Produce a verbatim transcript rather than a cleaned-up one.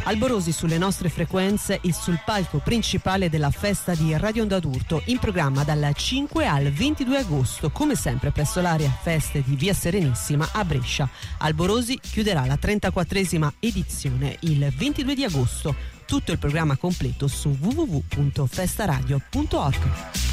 Alborosi sulle nostre frequenze e sul palco principale della festa di Radio Onda d'Urto, in programma dal cinque al ventidue agosto, come sempre presso l'area feste di Via Serenissima a Brescia. Alborosi chiuderà la trentaquattresima edizione il ventidue di agosto. Tutto il programma completo su w w w punto festaradio punto org.